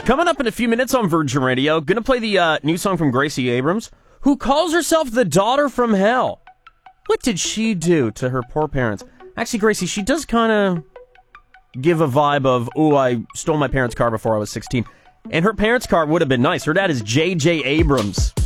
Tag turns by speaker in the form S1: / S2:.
S1: Coming up in a few minutes on Virgin Radio, gonna play the new song from Gracie Abrams, who calls herself the daughter from hell. What did she do to her poor parents? Actually, Gracie, she does kind of give a vibe of, ooh, I stole my parents' car before I was 16. And her parents' car would have been nice. Her dad is J.J. Abrams.